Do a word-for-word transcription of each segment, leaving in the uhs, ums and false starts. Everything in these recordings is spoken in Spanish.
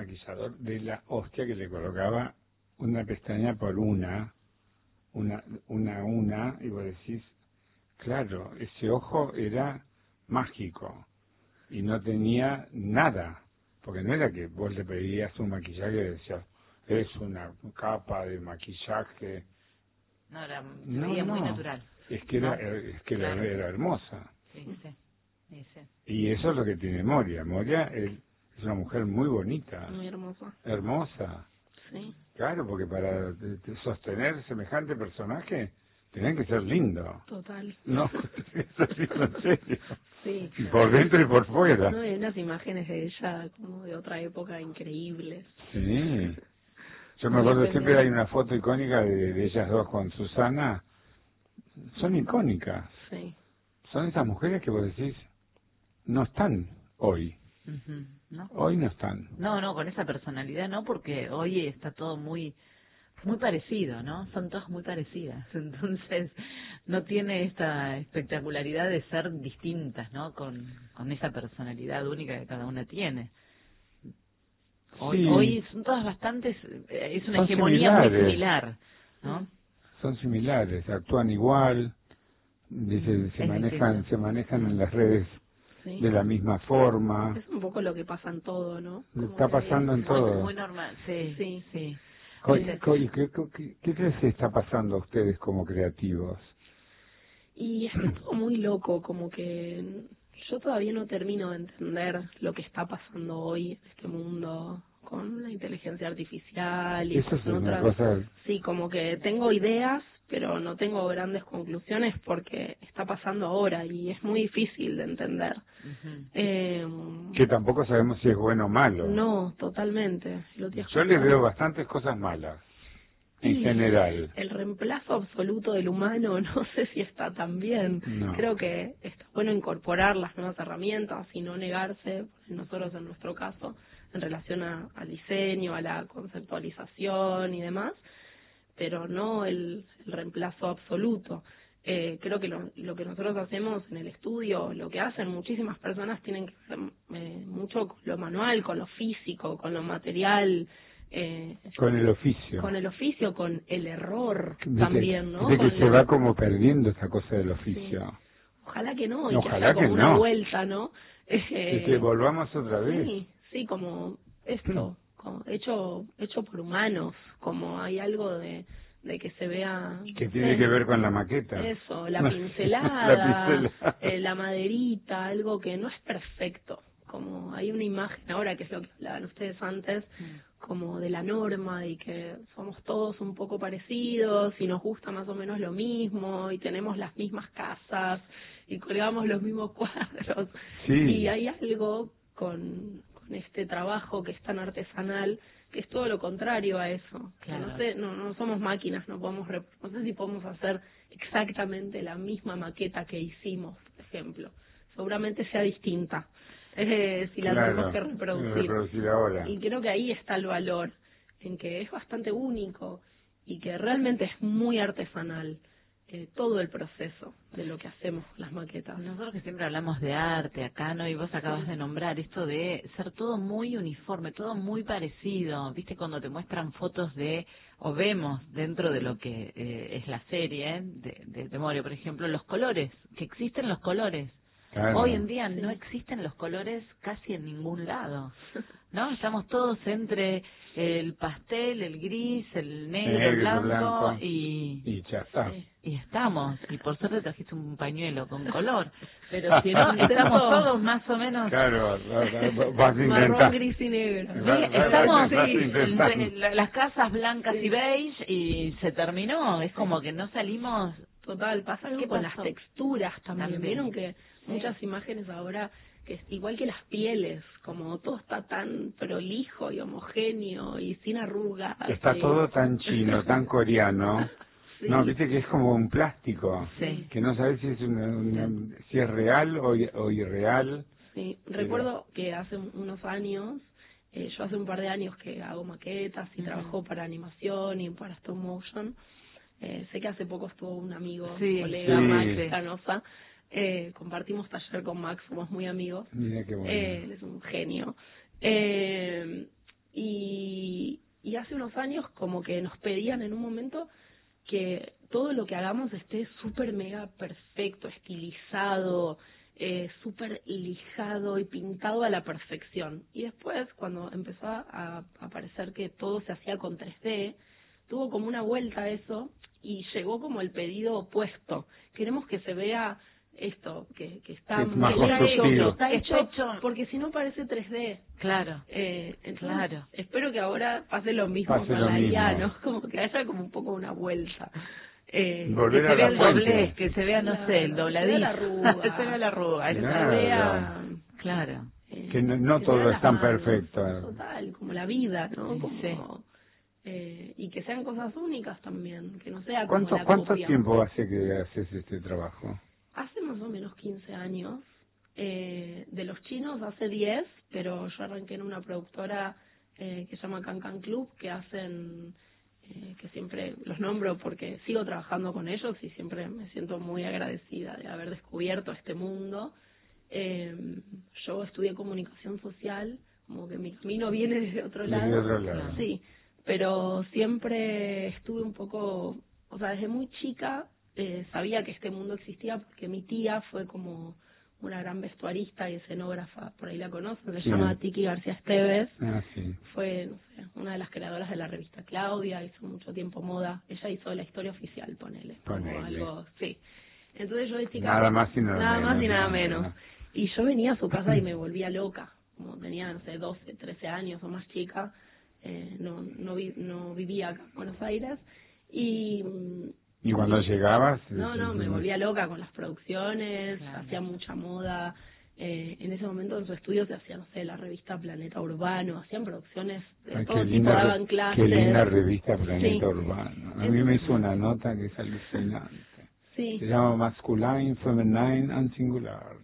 maquillador de la hostia que le colocaba una pestaña por una, una, una, una, y vos decís, claro, ese ojo era mágico y no tenía nada, porque no era que vos le pedías un maquillaje y decías, es una capa de maquillaje. No, era, se No, veía no, muy natural. es que ¿no? era, es que Claro. era, era hermosa. Sí, sí, sí, sí. Y eso es lo que tiene Moria. Moria es, es una mujer muy bonita. Muy hermosa. Hermosa. Sí. Claro, porque para t- t- sostener semejante personaje, tenía que ser lindo. Total. No, eso sí, en serio. Sí. Y por dentro y por fuera. No, hay unas imágenes de ella como de otra época increíbles. Sí. Yo me Muy acuerdo, siempre hay pendiente. una foto icónica de, de ellas dos con Susana. Son icónicas. Sí. Son esas mujeres que vos decís, no están hoy. Ujú, ¿no? Hoy no están. No, no, con esa personalidad no, porque hoy está todo muy muy parecido, ¿no? Son todas muy parecidas, entonces no tiene esta espectacularidad de ser distintas, ¿no? Con, con esa personalidad única que cada una tiene. Hoy, Sí. hoy son todas bastantes, eh, es una Son hegemonía muy similares. similar, ¿no? Son similares, actúan igual, dice, se Es manejan, distinto. se manejan en las redes Sí. de la misma forma. Es un poco lo que pasa en todo, ¿no? Como Está que- pasando en Muy, todo. muy normal, sí, Sí. sí. Co- Ese- co- ¿y ¿Qué, qué, qué crees que está pasando a ustedes como creativos? Y está todo muy loco, como que yo todavía no termino de entender lo que está pasando hoy en este mundo con la inteligencia artificial y Eso es con una otras. cosa... Sí, como que tengo ideas, pero no tengo grandes conclusiones porque está pasando ahora y es muy difícil de entender. Ujú. Eh, que tampoco sabemos si es bueno o malo. no, totalmente. Lo tienes Yo le que- veo bastantes cosas malas, en Y general. el reemplazo absoluto del humano no sé si está tan bien. No. Creo que está bueno incorporar las nuevas herramientas y no negarse, nosotros en nuestro caso, en relación a- al diseño, a la conceptualización y demás, pero no el, el reemplazo absoluto. Eh, creo que lo, lo que nosotros hacemos en el estudio, lo que hacen muchísimas personas, tienen que ver eh, mucho con lo manual, con lo físico, con lo material, eh, Con el oficio. con el oficio, con el error Viste- también, ¿no? viste que Con se la- va como perdiendo esa cosa del oficio. Ojalá que no, y Ojalá que haya como que una no. vuelta, ¿no? Eh, Y que volvamos otra vez. sí, sí, como esto, como hecho hecho por humanos, como hay algo de, de que se vea... Que no tiene sé, que ver con la maqueta. eso, la La pincelada, pincelada. eh, la maderita, algo que no es perfecto. Como hay una imagen ahora, que es lo que hablaban ustedes antes, como de la norma y que somos todos un poco parecidos y nos gusta más o menos lo mismo y tenemos las mismas casas y colgamos los mismos cuadros. Sí. Y hay algo con, con este trabajo que es tan artesanal que es todo lo contrario a eso. Que Claro. no sé, no, no somos máquinas, no podemos rep- no sé si podemos hacer exactamente la misma maqueta que hicimos, por ejemplo. Seguramente sea distinta. Eh, si la Claro, tenemos que reproducir. reproducir ahora. Y creo que ahí está el valor, en que es bastante único y que realmente es muy artesanal eh, todo el proceso de lo que hacemos con las maquetas. Nosotros que siempre hablamos de arte acá, ¿no? Y vos acabas de nombrar esto de ser todo muy uniforme, todo muy parecido. ¿Viste cuando te muestran fotos de, o vemos dentro de lo que eh, es la serie de, de, de Moria, por ejemplo, los colores, que existen los colores? Claro. Hoy en día no existen los colores casi en ningún lado, ¿no? Estamos todos entre el pastel, el gris, el negro, el Negro, blanco, blanco. y... Y ya está. Sí. Y estamos, y por suerte trajiste un pañuelo con color, pero si no, estamos Todo. todos más o menos... Claro, vas a Marrón, intentar. gris y negro. Sí, Va- va- estamos vas a sí, intentar. entre la- las casas blancas y beige y se terminó, es como que no salimos... Total, pasa algo ¿Qué con pasó? las texturas también. También. Vieron que muchas imágenes ahora, que es igual que las pieles, como todo está tan prolijo y homogéneo y sin arrugas. Está y- todo tan chino, tan coreano. Sí. No, viste que es como un plástico. Sí. Que no sabes si es, una, una- si es real o, i- o irreal. Sí, recuerdo que hace un- unos años, eh, yo hace un par de años que hago maquetas y Ujú. trabajo para animación y para stop motion. Eh, sé que hace poco estuvo un amigo, Sí, colega, sí. Max Canosa. Eh, compartimos taller con Max, somos muy amigos. Mira qué bueno. Eh, él es un genio. Eh, y, hace unos años como que nos pedían en un momento que todo lo que hagamos esté súper mega perfecto, estilizado, eh, súper lijado y pintado a la perfección. Y después, cuando empezó a, a parecer que todo se hacía con tres D, tuvo como una vuelta a eso y llegó como el pedido opuesto. Queremos que se vea esto, que, que está, es más que está hecho, está Está hecho, hecho. porque si no parece tres D. Claro. Eh, entonces, Claro. espero que ahora pase lo mismo Pase con lo la I A, mismo. ¿no? Como que haya como un poco una vuelta. Eh, Volver Que a se vea la el fuente. doblez, que se vea, no Claro, sé, el que se vea dobladillo. la arruga. Que se vea la arruga. que Claro. se vea, Claro. eh, Que no- no se todo vean es las tan manos, perfecto. Total, como la vida, ¿no? Sí, Como, sí. eh, y que sean cosas únicas también, que no sea como ¿Cuánto, la ¿Cuánto copia. tiempo hace que haces este trabajo? Hace más o menos quince años. Eh, de los chinos hace diez, pero yo arranqué en una productora eh, que se llama Can Can Club, que hacen, eh, que siempre los nombro porque sigo trabajando con ellos y siempre me siento muy agradecida de haber descubierto este mundo. Eh, yo estudié comunicación social, como que mi camino viene desde otro Desde lado. otro lado. Sí, pero siempre estuve un poco, o sea, desde muy chica eh, sabía que este mundo existía porque mi tía fue como una gran vestuarista y escenógrafa, por ahí la conocen, se Sí. llama Tiki García Esteves, Ah, sí. fue, no sé, una de las creadoras de la revista Claudia, hizo mucho tiempo moda, ella hizo la historia oficial, ponele, como Ponele. algo, sí. Entonces yo de chica, Nada más y nada nada menos, más y nada no, menos. no. Y yo venía a su casa y me volvía loca, como tenía, no sé, doce, trece años o más chica, eh, no, no, vi, no vivía acá en Buenos Aires, y... ¿Y cuando llegabas? No, no, me volvía loca con las producciones, Claro. hacía mucha moda. Eh, en ese momento en su estudio se hacía, no sé, la revista Planeta Urbano, hacían producciones de Ay, todo qué tipo, linda, daban re- clases. qué linda revista Planeta Sí. Urbano. A mí Entonces- me hizo una nota que es alucinante. Sí. Se llama Masculine, Feminine and Singular.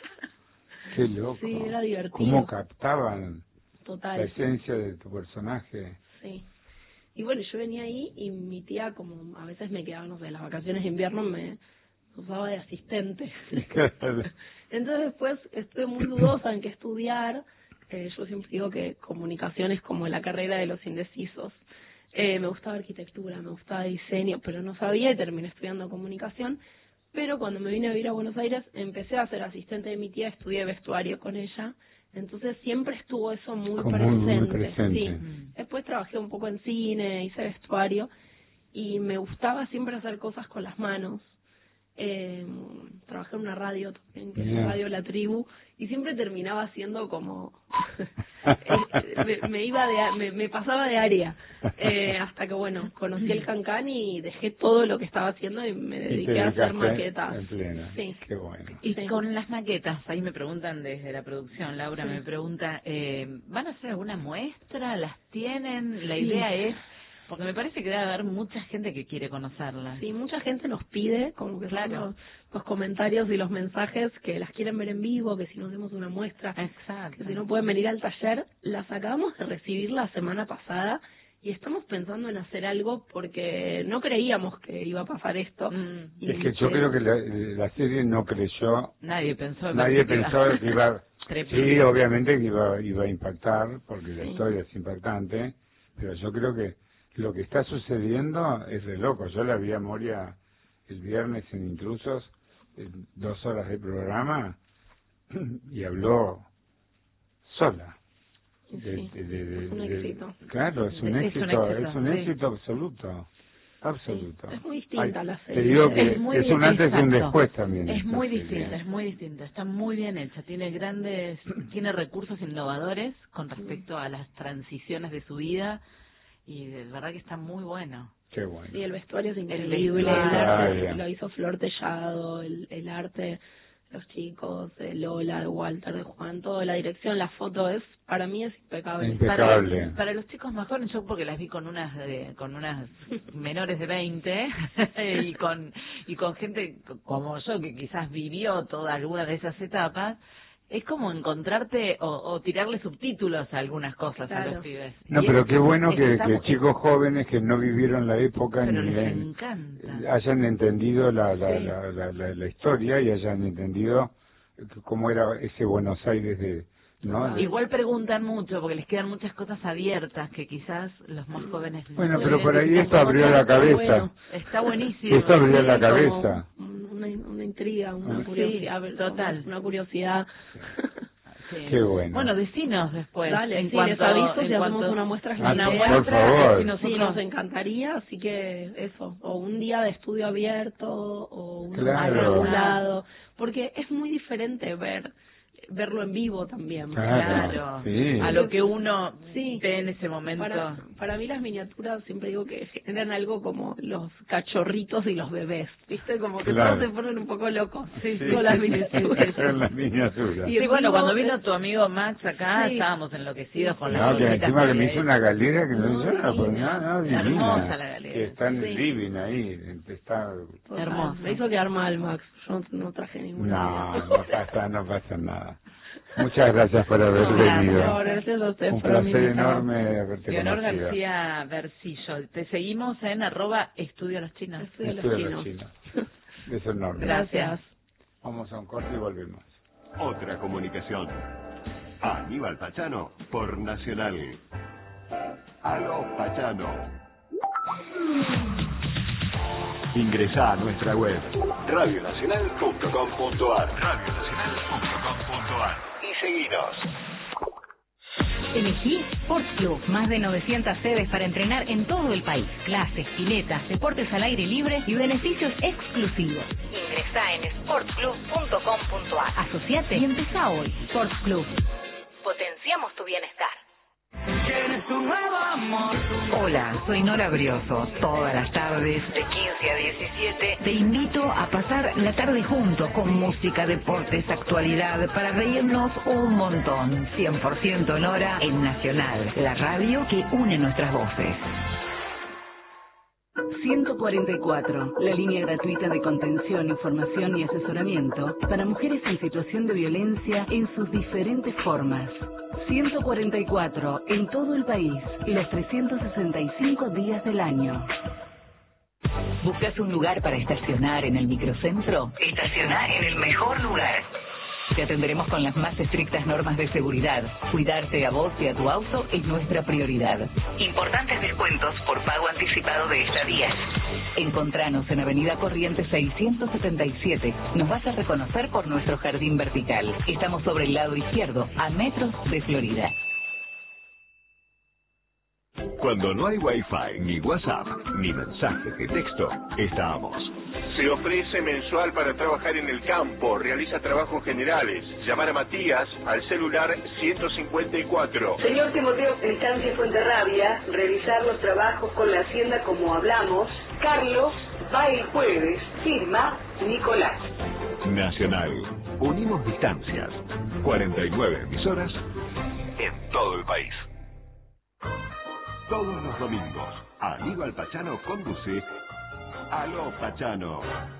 Qué loco. Sí, era divertido. ¿Cómo captaban la Total. esencia de tu personaje? Sí. Y bueno, yo venía ahí y mi tía, como a veces me quedaba, no sé, las vacaciones de invierno me usaba de asistente. Entonces después estuve muy dudosa en qué estudiar. Eh, yo siempre digo que comunicación es como la carrera de los indecisos. Eh, me gustaba arquitectura, me gustaba diseño, pero no sabía y terminé estudiando comunicación. Pero cuando me vine a vivir a Buenos Aires, empecé a ser asistente de mi tía, estudié vestuario con ella. Entonces siempre estuvo eso muy Como presente. muy- muy presente. Sí. Mm. Después trabajé un poco en cine, hice vestuario y me gustaba siempre hacer cosas con las manos. Eh, trabajé en una radio también, que es Bien. Radio La Tribu, y siempre terminaba haciendo como... eh, me, me iba de, a- me, me pasaba de área, eh, hasta que, bueno, conocí el Cancán y dejé todo lo que estaba haciendo y me Y te dediqué a hacer dedicaste maquetas. en pleno. Sí. Qué bueno. Y Sí. con las maquetas, ahí me preguntan desde la producción, Laura Sí. me pregunta, eh, ¿van a hacer alguna muestra? ¿Las tienen? La Sí. idea es, porque me parece que debe haber mucha gente que quiere conocerlas. Sí, mucha gente nos pide, como que son Claro. los, los comentarios y los mensajes, que las quieren ver en vivo, que si nos hacemos una muestra, Exacto. que si no pueden venir al taller. Las acabamos de recibir la semana pasada y estamos pensando en hacer algo porque no creíamos que iba a pasar esto. Mm. Y Es que yo que- creo que la, la serie no creyó, Nadie pensó. nadie que iba- pensó que iba, Tremendo. sí, obviamente que iba, iba a impactar, porque la Sí. historia es impactante, pero yo creo que lo que está sucediendo es de loco. Yo la vi a Moria el viernes en Intrusos, en dos horas de programa, y habló sola. De- Sí, de- de- de- es un de- éxito. Claro, es un Es un éxito, éxito, es un sí. éxito absoluto. Absoluto. Sí, es muy distinta la serie. Te digo que Es es, muy un bien, antes y un exacto. después también. Es esta muy serie. distinta, es muy distinta. Está muy bien hecha. Tiene grandes, tiene recursos innovadores con respecto a las transiciones de su vida y de verdad que está muy bueno. Qué bueno. Sí, el vestuario es El increíble, el, vestuario. arte Ah, lo hizo Flor Tellado, el, el arte, los chicos, de Lola, de Walter, de Juan, toda la dirección, la foto es, para mí es impecable. Impecable. Para, para los chicos más jóvenes, yo porque las vi con unas de, con unas menores de veinte y con y con gente como yo que quizás vivió toda alguna de esas etapas, es como encontrarte o, o tirarle subtítulos a algunas cosas a Claro. los pibes. No, Y pero es- qué bueno es que, está que mu- chicos jóvenes que no vivieron la época pero ni les en- encanta. hayan entendido la, la, Sí. la, la, la- la historia y hayan entendido cómo era ese Buenos Aires de, ¿no? Igual preguntan mucho porque les quedan muchas cosas abiertas que quizás los más jóvenes... Bueno, no pero por ahí tienen. esto abrió la cabeza. Bueno, está buenísimo. Esto abrió la Sí, como cabeza. Una, una intriga, una Sí, curiosidad, total. una curiosidad. Sí. Qué bueno. Bueno, decinos después. Dale, en sí, cuanto, les aviso en si hacemos cuanto- una muestra Ah, general. una por muestra, favor. así Sí, nosotros... nos encantaría, así que eso, o un día de estudio abierto, o un Claro. regulado, porque es muy diferente ver verlo en vivo también. Claro, Claro, sí. a lo que uno Sí. ve en ese momento. Para, para mí las miniaturas siempre digo que generan algo como los cachorritos y los bebés, ¿viste? Como que Claro. todos se ponen un poco locos Sí, sí, con las sí, sí, miniaturas. Con las miniaturas. Y Sí, en bueno, vivo cuando vino es- tu amigo Max acá, Sí. estábamos enloquecidos con las No, que cositas encima que me había hizo hecho. una galera que no No, yo no, pues, divina. no, no, Hermosa divina. la galera. Que está en el Sí. living ahí, está... Total, Hermoso. Me hizo quedar mal, Max. Yo no traje ninguna. No, miniatura. no pasa, no pasa nada. Muchas gracias por haber No, venido. No, gracias a ustedes Un por haberme placer invitado. enorme haberte Leonor conocido. García Bercillo. Te seguimos en arroba estudio los chinos. Estudio los Estudio los chinos. chinos. Beso enorme. Gracias. Vamos a un corte y volvemos. Otra comunicación. Aníbal Pachano por Nacional. Aló Pachano. Ingresa a nuestra web radio nacional punto com punto a r radio nacional punto com punto a r y seguinos. Elegí Sports Club, más de novecientas sedes para entrenar en todo el país. Clases, piletas, deportes al aire libre y beneficios exclusivos. Ingresá en sports club punto com punto a r. Asociate y empezá hoy. Sports Club. Potenciamos tu bienestar. Hola, soy Nora Brioso. Todas las tardes, de quince a diecisiete, te invito a pasar la tarde juntos con música, deportes, actualidad, para reírnos un montón. cien por ciento Nora en Nacional, la radio que une nuestras voces. ciento cuarenta y cuatro, la línea gratuita de contención, información y asesoramiento para mujeres en situación de violencia en sus diferentes formas. ciento cuarenta y cuatro, en todo el país, los trescientos sesenta y cinco días del año. ¿Buscas un lugar para estacionar en el microcentro? Estacionar en el mejor lugar. Te atenderemos con las más estrictas normas de seguridad. Cuidarte a vos y a tu auto es nuestra prioridad. Importantes descuentos por pago anticipado de estadías. Encontranos en Avenida Corrientes seiscientos setenta y siete. Nos vas a reconocer por nuestro jardín vertical. Estamos sobre el lado izquierdo, a metros de Florida. Cuando no hay Wi-Fi, ni WhatsApp, ni mensajes de texto, estamos. Se ofrece mensual para trabajar en el campo, realiza trabajos generales. Llamar a Matías al celular ciento cincuenta y cuatro. Señor Timoteo, Estancia Fuenterrabia, revisar los trabajos con la hacienda como hablamos. Carlos va el jueves, firma Nicolás. Nacional. Unimos distancias. cuarenta y nueve emisoras en todo el país. Todos los domingos, Aníbal Pachano conduce Aló Pachano.